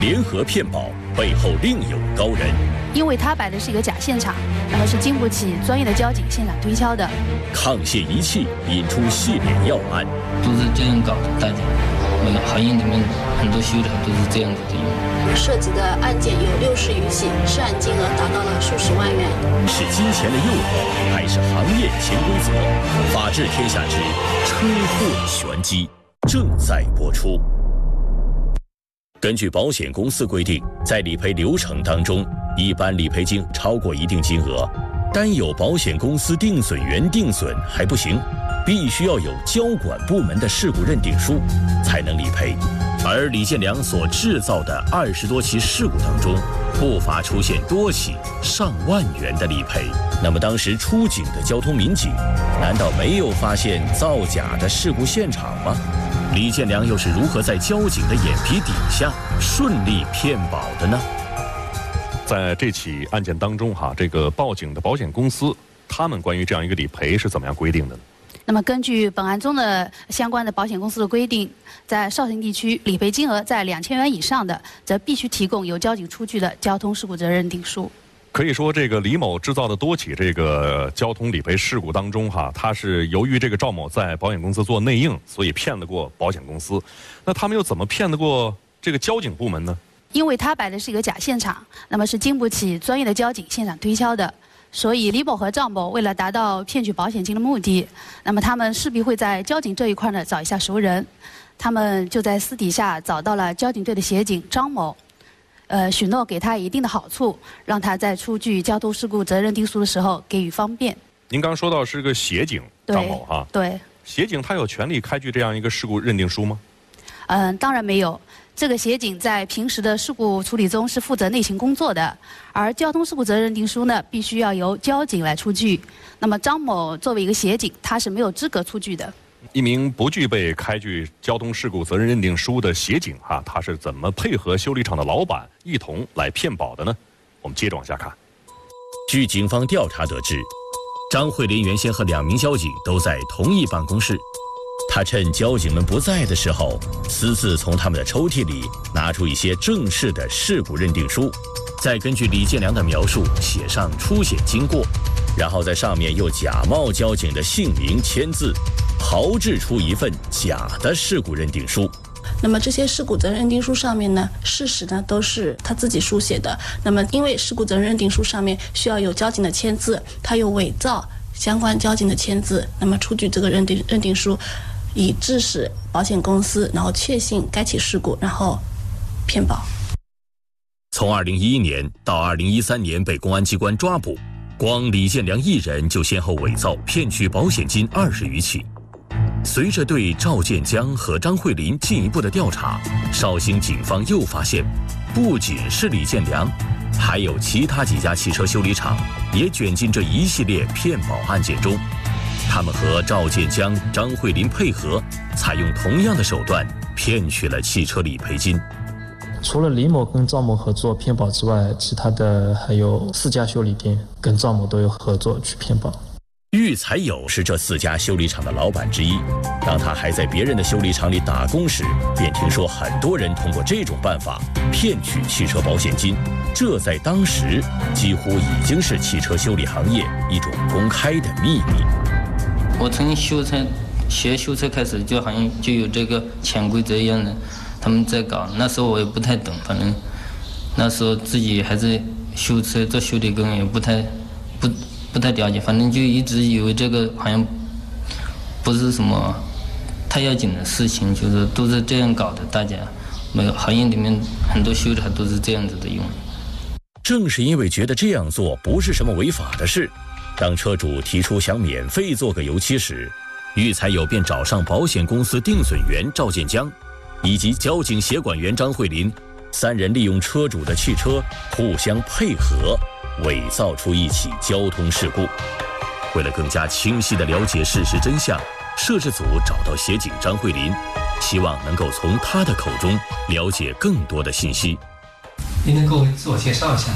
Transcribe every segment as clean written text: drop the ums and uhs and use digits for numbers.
联合骗保背后另有高人， 因为他摆的是一个假现场，那么是经不起专业的交警现场推敲的。 抗泄仪器引出系列要案， 都是这样搞的，大家每个行业里面很多修车都是这样子的用。 涉及的案件有60余起，涉案金额达到了数十万元。 是金钱的诱惑，还是行业潜规则？法治天下之车祸玄机正在播出。根据保险公司规定，在理赔流程当中，一般理赔金超过一定金额，单有保险公司定损员定损还不行，必须要有交管部门的事故认定书才能理赔。而李建良所制造的20多起事故当中，不乏出现多起上万元的理赔。那么当时出警的交通民警，难道没有发现造假的事故现场吗？李建良又是如何在交警的眼皮底下顺利骗保的呢？ 在这起案件当中，这个报警的保险公司，他们关于这样一个理赔是怎么样规定的呢？ 那么根据本案中的相关的保险公司的规定，在绍兴地区理赔金额在2000元以上的，则必须提供由交警出具的交通事故责任认定书。 可以说，这个李某制造的多起这个交通理赔事故当中，他是由于这个赵某在保险公司做内应，所以骗得过保险公司。那他们又怎么骗得过这个交警部门呢？ 因为他摆的是一个假现场，那么是经不起专业的交警现场推敲的。所以李某和赵某为了达到骗取保险金的目的，那么他们势必会在交警这一块呢找一下熟人。他们就在私底下找到了交警队的协警张某，许诺给他一定的好处，让他在出具交通事故责任认定书的时候给予方便。 您刚说到是个协警张某哈？ 对。 协警他有权利开具这样一个事故认定书吗？ 当然没有。这个协警在平时的事故处理中是负责内勤工作的，而交通事故责任认定书呢，必须要由交警来出具。那么张某作为一个协警，他是没有资格出具的。 一名不具备开具交通事故责任认定书的协警他是怎么配合修理厂的老板一同来骗保的呢？我们接着往下看。 据警方调查得知，张慧林原先和2名交警都在同一办公室。他趁交警们不在的时候，私自从他们的抽屉里拿出一些正式的事故认定书，再根据李建良的描述写上出险经过，然后在上面又假冒交警的姓名签字，炮制出一份假的事故认定书。 那么这些事故责任认定书上面呢，事实呢都是他自己书写的。那么因为事故责任认定书上面需要有交警的签字，他又伪造相关交警的签字，那么出具这个认定书，以致使保险公司然后确信该起事故，然后骗保。 从2011年到2013年被公安机关抓捕，光李建良一人就先后伪造骗取保险金20余起。随着对赵建江和张慧林进一步的调查，绍兴警方又发现，不仅是李建良，还有其他几家汽车修理厂也卷进这一系列骗保案件中。他们和赵建江、张慧林配合，采用同样的手段骗取了汽车理赔金。 除了李某跟赵某合作骗保之外，其他的还有4家修理店跟赵某都有合作去骗保。 郁才友是这4家修理厂的老板之一。当他还在别人的修理厂里打工时，便听说很多人通过这种办法骗取汽车保险金。这在当时几乎已经是汽车修理行业一种公开的秘密。 我从学修车开始，就好像就有这个潜规则一样的，他们在搞。那时候我也不太懂，反正那时候自己还在修车做修理工，也不太了解，反正就一直以为这个好像不是什么太要紧的事情，就是都是这样搞的。大家每个行业里面很多修车都是这样子的用。 正是因为觉得这样做不是什么违法的事，当车主提出想免费做个油漆时，郁才友便找上保险公司定损员赵建江以及交警协管员张慧林，3人利用车主的汽车互相配合，伪造出一起交通事故。为了更加清晰地了解事实真相，摄制组找到协警张慧林，希望能够从他的口中了解更多的信息。 您能给我自我介绍一下吗？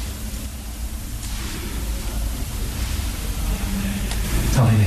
张慧林，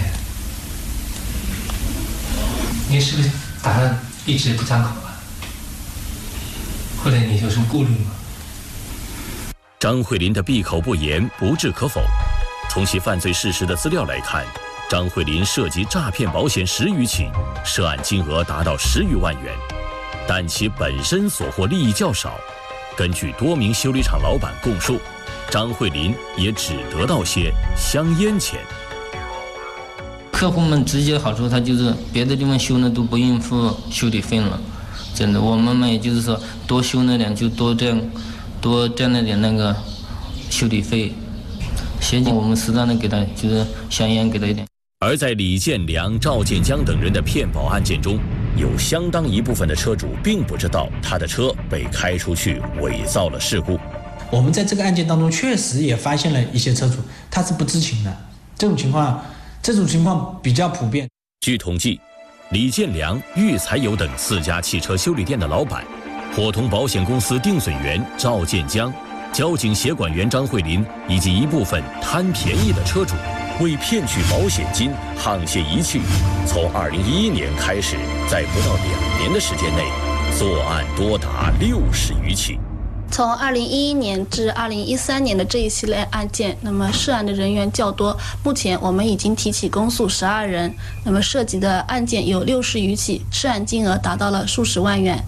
你是不是打算一直不张口啊？ 或者你有什么顾虑吗？ 张慧林的闭口不言不置可否。从其犯罪事实的资料来看，张慧林涉及诈骗保险10余起，涉案金额达到10余万元，但其本身所获利益较少。根据多名修理厂老板供述，张慧林也只得到些香烟钱。 客户们直接好处，他就是别的地方修呢都不用付修理费了，真的，我们也就是说多修那点就多占那点那个修理费，协警我们适当的给他就是香烟给他一点。 而在李建良、赵建江等人的骗保案件中，有相当一部分的车主并不知道他的车被开出去伪造了事故。 我们在这个案件当中确实也发现了一些车主他是不知情的，这种情况比较普遍。 据统计，李建良、裕才友等4家汽车修理店的老板，伙同保险公司定损员赵建江、交警协管员张慧林以及一部分贪便宜的车主，为骗取保险金沆瀣一气，从2011年开始，在不到2年的时间内，作案多达60余起。 从2011年至2013年的这一系列案件，那么涉案的人员较多。目前我们已经提起公诉12人，那么涉及的案件有60余起，涉案金额达到了数十万元。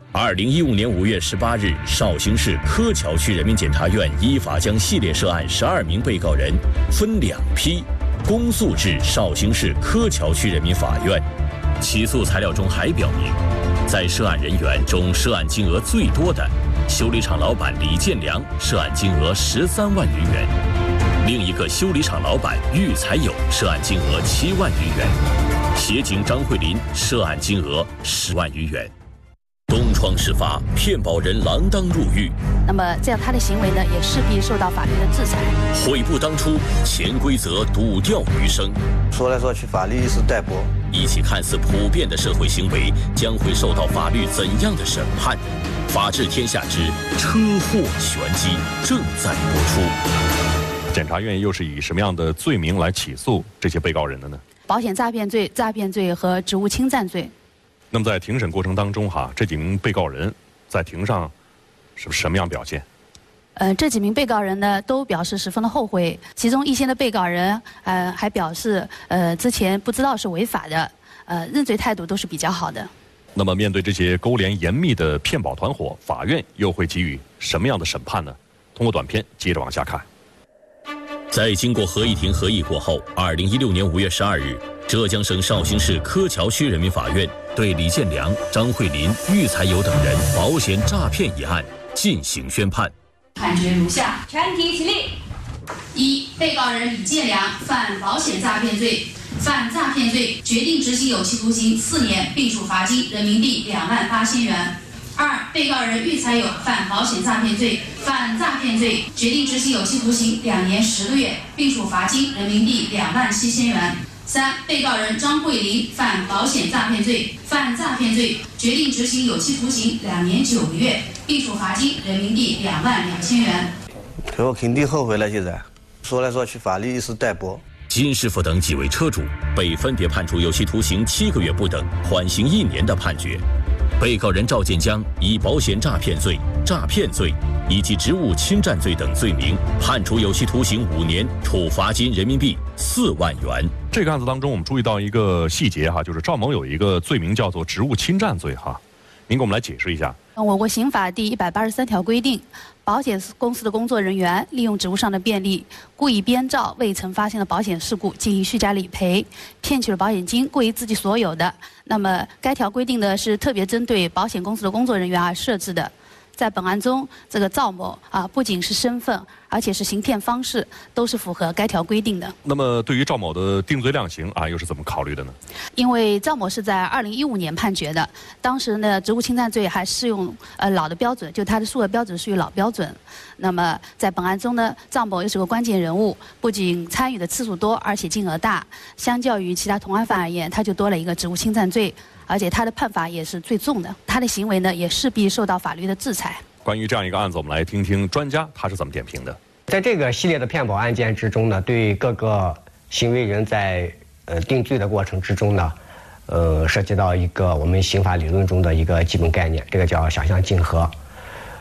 2015年5月18日，绍兴市柯桥区人民检察院依法将系列涉案12名被告人分2批公诉至绍兴市柯桥区人民法院。起诉材料中还表明，在涉案人员中涉案金额最多的修理厂老板李建良涉案金额13万余元，另一个修理厂老板裕才友涉案金额7万余元，协警张慧林涉案金额10万余元。东窗事发，骗保人锒铛入狱， 那么这样他的行为呢，也势必受到法律的制裁。 悔不当初，潜规则赌掉余生。 说来说去，法律一时待驳。 一起看似普遍的社会行为，将会受到法律怎样的审判？法治天下之车祸玄机正在播出。 检察院又是以什么样的罪名来起诉这些被告人的呢？ 保险诈骗罪、诈骗罪和职务侵占罪。 那么在庭审过程当中这几名被告人在庭上是什么样表现？ 这几名被告人呢都表示十分的后悔，其中一些的被告人还表示之前不知道是违法的，认罪态度都是比较好的。 那么面对这些勾连严密的骗保团伙，法院又会给予什么样的审判呢？通过短片接着往下看。 在经过合议庭合议过后，2016年5月12日，浙江省绍兴市柯桥区人民法院对李建良、张慧林、裕才友等人保险诈骗一案进行宣判。 判决如下： 全体起立。 一、被告人李建良犯保险诈骗罪，犯诈骗罪，决定执行有期徒刑4年，并处罚金人民币28000元。二、被告人裕才友犯保险诈骗罪，犯诈骗罪，决定执行有期徒刑2年10个月，并处罚金人民币27000元。三、被告人张慧林犯保险诈骗罪，犯诈骗罪，决定执行有期徒刑2年9个月，并处罚金人民币22000元。 我肯定后悔了，现在说来说去，法律一时待驳。 金师傅等几位车主被分别判处有期徒刑7个月不等、缓刑1年的判决。被告人赵建江以保险诈骗罪、诈骗罪以及职务侵占罪等罪名，判处有期徒刑5年，处罚金人民币4万元。 这个案子当中，我们注意到一个细节就是赵某有一个罪名叫做职务侵占罪您给我们来解释一下。 我国刑法第183条规定，保险公司的工作人员利用职务上的便利，故意编造未曾发生的保险事故进行虚假理赔，骗取了保险金归于自己所有的。那么该条规定的是特别针对保险公司的工作人员而设置的。在本案中，这个赵某不仅是身份，而且是行骗方式都是符合该条规定的。 那么对于赵某的定罪量刑又是怎么考虑的呢？ 因为赵某是在2015年判决的，当时呢职务侵占罪还适用老的标准，就它的数额标准属于老标准。那么在本案中呢，赵某又是个关键人物，不仅参与的次数多，而且金额大，相较于其他同案犯而言，他就多了一个职务侵占罪。而且他的判罚也是最重的，他的行为呢也势必受到法律的制裁。 关于这样一个案子，我们来听听专家他是怎么点评的。 在这个系列的骗保案件之中呢，对各个行为人在定罪的过程之中呢，涉及到一个我们刑法理论中的一个基本概念，这个叫想象竞合。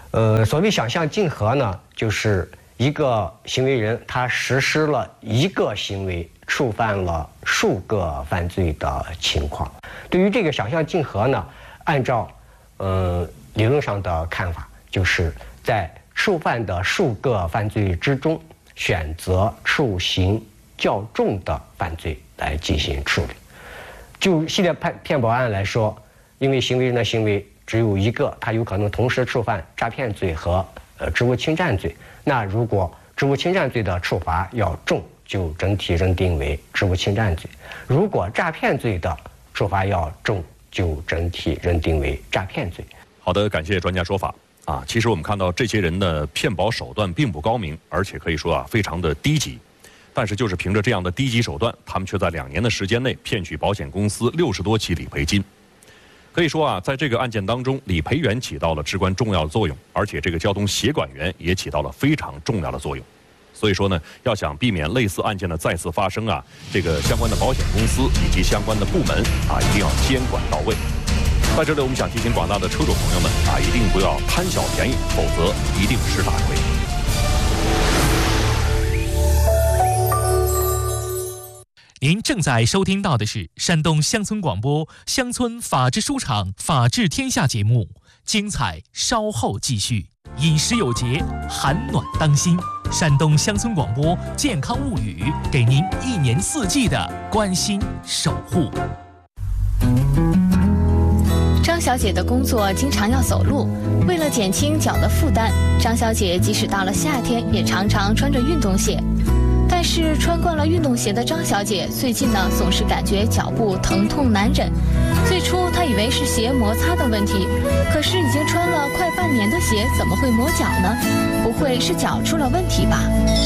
所谓想象竞合呢，就是一个行为人他实施了一个行为，触犯了数个犯罪的情况。对于这个想象竞合呢，按照理论上的看法，就是在触犯的数个犯罪之中，选择处刑较重的犯罪来进行处理。就系列骗保案来说，因为行为人的行为只有一个，他有可能同时触犯诈骗罪和职务侵占罪。那如果职务侵占罪的处罚要重，就整体认定为职务侵占罪；如果诈骗罪的处罚要重，就整体认定为诈骗罪。 好的，感谢专家说法啊。其实我们看到这些人的骗保手段并不高明，而且可以说非常的低级。但是就是凭着这样的低级手段，他们却在2年的时间内骗取保险公司60多起理赔金。可以说在这个案件当中，理赔员起到了至关重要的作用，而且这个交通协管员也起到了非常重要的作用。所以说呢，要想避免类似案件的再次发生这个相关的保险公司以及相关的部门一定要监管到位。在这里，我们想提醒广大的车主朋友们一定不要贪小便宜，否则一定是大亏。 您正在收听到的是山东乡村广播乡村法制书场法治天下节目，精彩稍后继续。饮食有节，寒暖当心。山东乡村广播健康物语，给您1年4季的关心守护。 张小姐的工作经常要走路，为了减轻脚的负担，张小姐即使到了夏天，也常常穿着运动鞋。但是穿惯了运动鞋的张小姐最近呢，总是感觉脚部疼痛难忍。最初她以为是鞋摩擦的问题，可是已经穿了快半年的鞋，怎么会磨脚呢？不会是脚出了问题吧？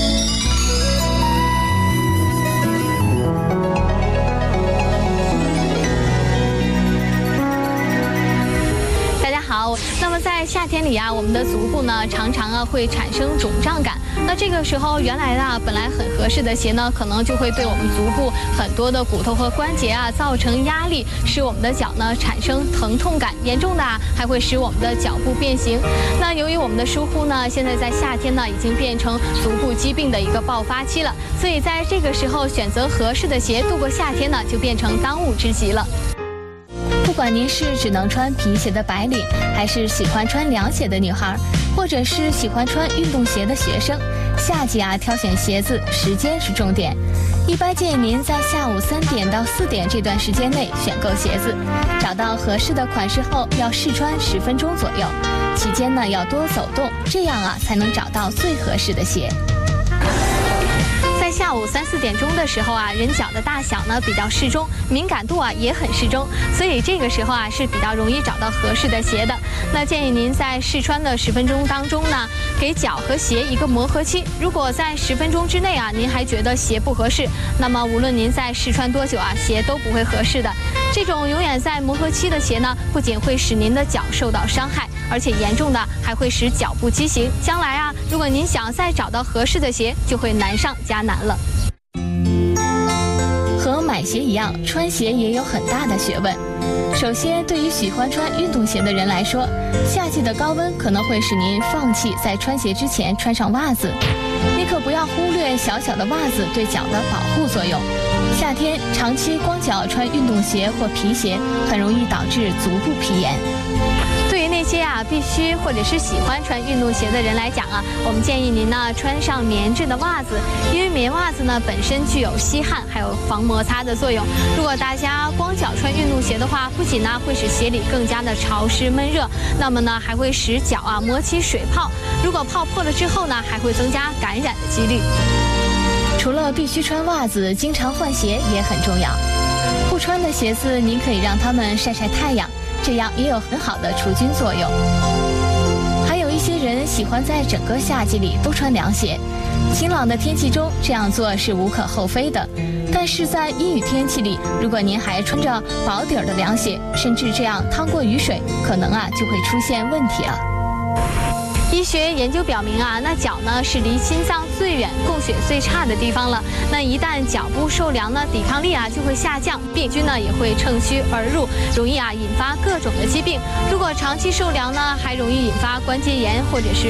好，那么在夏天里我们的足部呢，常常会产生肿胀感。那这个时候，原来本来很合适的鞋呢，可能就会对我们足部很多的骨头和关节造成压力，使我们的脚呢产生疼痛感，严重的还会使我们的脚部变形。那由于我们的疏忽呢，现在在夏天呢已经变成足部疾病的一个爆发期了，所以在这个时候选择合适的鞋度过夏天呢，就变成当务之急了。不管您是只能穿皮鞋的白领，还是喜欢穿凉鞋的女孩，或者是喜欢穿运动鞋的学生，夏季挑选鞋子时间是重点。一般建议您在下午3点到4点这段时间内选购鞋子，找到合适的款式后要试穿10分钟左右，期间呢要多走动，这样才能找到最合适的鞋。在下午3、4点钟的时候人脚的大小呢比较适中，敏感度也很适中，所以这个时候是比较容易找到合适的鞋的。那建议您在试穿的10分钟当中呢，给脚和鞋一个磨合期。如果在10分钟之内您还觉得鞋不合适，那么无论您在试穿多久鞋都不会合适的。这种永远在磨合期的鞋呢，不仅会使您的脚受到伤害，而且严重的还会使脚部畸形。将来如果您想再找到合适的鞋，就会难上加难了。和买鞋一样，穿鞋也有很大的学问。首先，对于喜欢穿运动鞋的人来说，夏季的高温可能会使您放弃在穿鞋之前穿上袜子。你可不要忽略小小的袜子对脚的保护作用。夏天长期光脚穿运动鞋或皮鞋，很容易导致足部皮炎。对于那些必须或者是喜欢穿运动鞋的人来讲我们建议您呢穿上棉质的袜子，因为棉袜子呢本身具有吸汗还有防摩擦的作用。如果大家光脚穿运动鞋的话，不仅呢会使鞋里更加的潮湿闷热，那么呢还会使脚磨起水泡。如果泡破了之后呢，还会增加感染的几率。除了必须穿袜子，经常换鞋也很重要。不穿的鞋子您可以让它们晒晒太阳，这样也有很好的除菌作用。还有一些人喜欢在整个夏季里都穿凉鞋，晴朗的天气中这样做是无可厚非的。但是在阴雨天气里，如果您还穿着薄底儿的凉鞋，甚至这样趟过雨水，可能就会出现问题了。 医学研究表明啊，那脚呢是离心脏最远、供血最差的地方了。那一旦脚部受凉呢，抵抗力啊就会下降，病菌呢也会趁虚而入，容易啊引发各种的疾病。如果长期受凉呢，还容易引发关节炎或者是